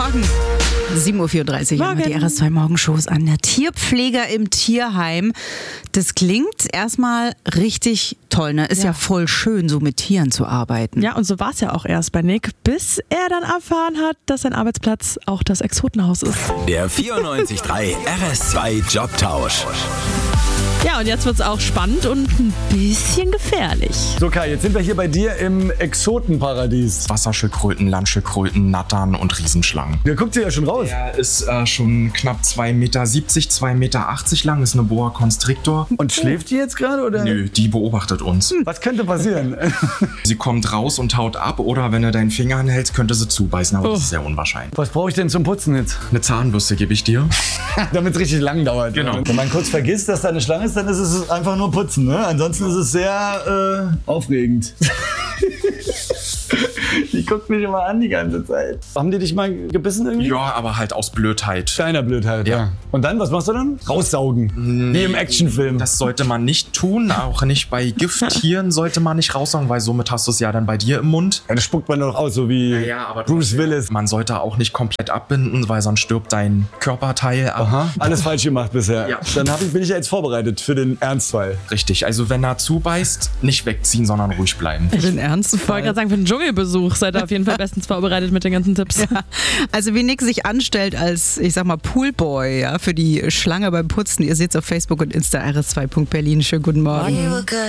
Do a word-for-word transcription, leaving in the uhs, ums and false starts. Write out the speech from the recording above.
Morgen. sieben Uhr vierunddreißig haben wir die R S zwei Morgenshows an. Der Tierpfleger im Tierheim. Das klingt erstmal richtig toll, ne? Ist ja. ja voll schön, so mit Tieren zu arbeiten. Ja, und so war es ja auch erst bei Nick, bis er dann erfahren hat, dass sein Arbeitsplatz auch das Exotenhaus ist. Der vierundneunzig Komma drei R S zwei Jobtausch. Ja, und jetzt wird es auch spannend und ein bisschen gefährlich. So Kai, jetzt sind wir hier bei dir im Exotenparadies. Wasserschildkröten, Landschildkröten, Nattern und Riesenschlangen. Der guckt sie ja schon raus. Der ist äh, schon knapp zwei Meter siebzig, zwei Meter achtzig lang, ist eine Boa Constrictor. Und schläft die jetzt gerade, oder? Nö, die beobachtet uns. Was könnte passieren? Sie kommt raus und haut ab, oder wenn du deinen Finger anhältst, könnte sie zubeißen, aber Oh. das ist sehr unwahrscheinlich. Was brauche ich denn zum Putzen jetzt? Eine Zahnbürste gebe ich dir. Damit es richtig lang dauert. Genau. Wenn man kurz vergisst, dass da eine Schlange ist, dann ist es einfach nur putzen. Ne? Ansonsten ist es sehr äh, aufregend. Die guckt mich immer an die ganze Zeit. Haben die dich mal gebissen irgendwie? Ja, aber halt aus Blödheit. Kleiner Blödheit, ja. Ja. Und dann, was machst du dann? Raussaugen. Wie im Actionfilm. Das sollte man nicht tun, auch nicht bei Gifttieren sollte man nicht raussaugen, weil somit hast du es ja dann bei dir im Mund. Ja, das spuckt man doch aus, so wie Ja, aber Bruce Willis. Man sollte auch nicht komplett abbinden, weil sonst stirbt dein Körperteil ab. Aha. Alles falsch gemacht bisher. Ja. Dann hab ich, bin ich ja jetzt vorbereitet für den Ernstfall. Richtig, also wenn er zubeißt, nicht wegziehen, sondern ruhig bleiben. Für den ernsten Ich wollte gerade sagen, für den Dschungelbesuch seid ihr auf jeden Fall bestens vorbereitet mit den ganzen Tipps. Ja, also wie Nick sich anstellt als, ich sag mal, Poolboy, ja, für die Schlange beim Putzen. Ihr seht es auf Facebook und Insta R S zwei Punkt Berlin. Schönen guten Morgen.